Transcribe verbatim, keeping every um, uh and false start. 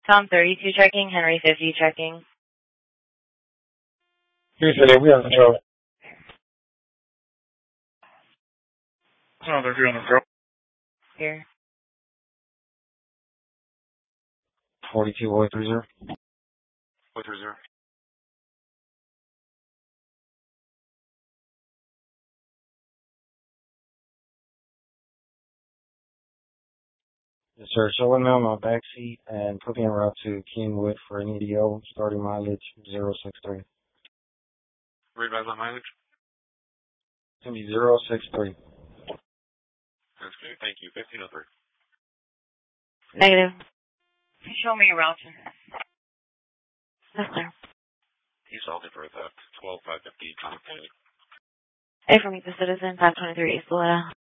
Tom thirty-two checking, Henry fifty checking. Houston, we have control. Tom thirty-two on the control. Here. forty-two, Boy three zero. Boy three zero. Yes, sir. Show me on my back seat and put me en route to Kingwood for an E D O, starting mileage zero six three. Read back on mileage? It's going to be zero six three. That's good. Thank you. fifteen oh three. Negative. Show me your route. Yes, sir. He's salted for a theft. twelve five fifty. A for me, the citizen, five twenty-three East Loretta.